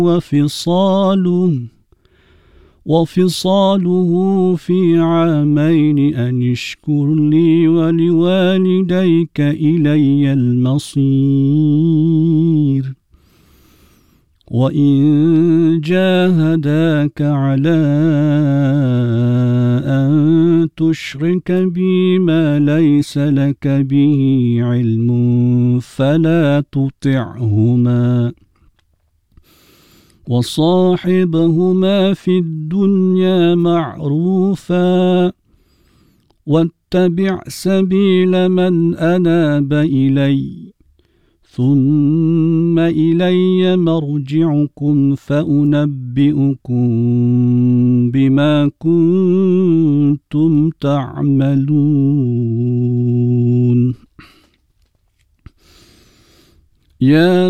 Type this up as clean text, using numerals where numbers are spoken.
وفصاله في عامين أن اشكر لي ولوالديك إلي المصير وإن جاهداك على أن تشرك بي ما ليس لك به علم فلا تطعهما وصاحبهما في الدنيا معروفا واتبع سبيل من أناب إلي ثم إلي مرجعكم فأنبئكم بما كنتم تعملون. يا